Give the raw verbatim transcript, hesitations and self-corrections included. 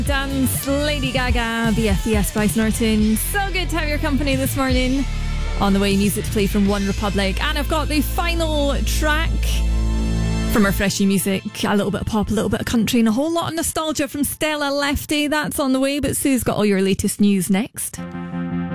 Dance, Lady Gaga, B F E S, Bryce Norton. So good to have your company this morning. On the way, music to play from One Republic. And I've got the final track from our Freshie Music. A little bit of pop, a little bit of country, and a whole lot of nostalgia from Stella Lefty. That's on the way, but Sue's got all your latest news next.